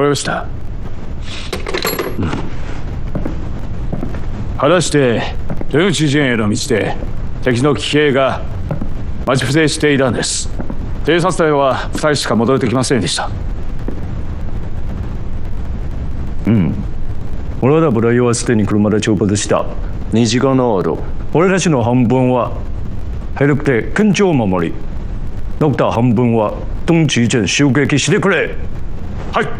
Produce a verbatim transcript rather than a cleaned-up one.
かりました。うん、果たして出口陣への道で敵の騎兵が待ち伏せしていたんです。偵察隊はふたりしか戻れてきませんでした。 うん。俺らブライはすでに車で出発した。にじかんの後、俺たちの半分はヘルプで県庁を守り、残った半分は東地陣襲撃してくれ。 はい。